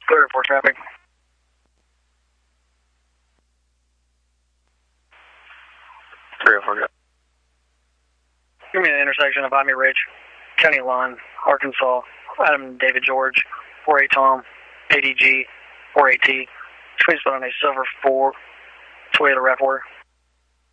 Clear for traffic. Give me the intersection of Ivy Ridge, County Line, Arkansas, Adam David George, 48 Tom, ADG, 48T. Sweet spot on a silver 4 Toyota RAV4.